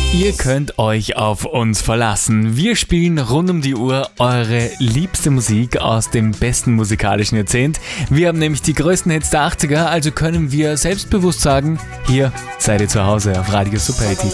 Ihr könnt euch auf uns verlassen. Wir spielen rund um die Uhr eure liebste Musik aus dem besten musikalischen Jahrzehnt. Wir haben nämlich die größten Hits der 80er, also können wir selbstbewusst sagen, hier seid ihr zu Hause auf Radio Super 80.